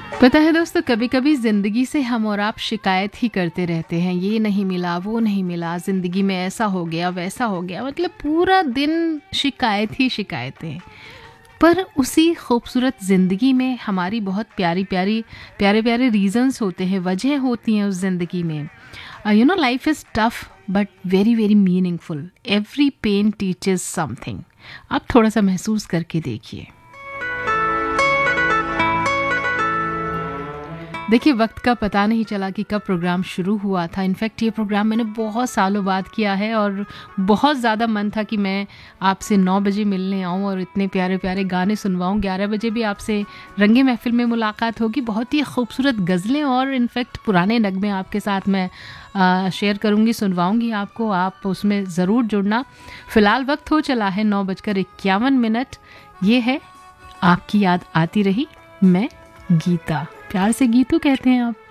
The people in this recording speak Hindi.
पता है दोस्तों, कभी कभी ज़िंदगी से हम और आप शिकायत ही करते रहते हैं। ये नहीं मिला, वो नहीं मिला, ज़िंदगी में ऐसा हो गया, वैसा हो गया, मतलब पूरा दिन शिकायत ही शिकायतें। पर उसी खूबसूरत ज़िंदगी में हमारी बहुत प्यारी प्यारी प्यारे प्यारे रीज़न्स होते हैं, वजह होती हैं उस ज़िंदगी में। You know, life is tough but very very meaningful. Every pen teaches something. आप थोड़ा सा महसूस करके देखिए। देखिए, वक्त का पता नहीं चला कि कब प्रोग्राम शुरू हुआ था। इनफैक्ट ये प्रोग्राम मैंने बहुत सालों बाद किया है और बहुत ज़्यादा मन था कि मैं आपसे 9 बजे मिलने आऊँ और इतने प्यारे प्यारे गाने सुनवाऊँ। 11 बजे भी आपसे रंगे महफिल में मुलाकात होगी। बहुत ही खूबसूरत गज़लें और इनफैक्ट पुराने नगमे आपके साथ मैं शेयर करूँगी, सुनवाऊँगी आपको। आप उसमें ज़रूर जुड़ना। फ़िलहाल वक्त हो चला है 9:51। ये है आपकी याद आती रही। मैं गीता, प्यार से गीतू कहते हैं आप।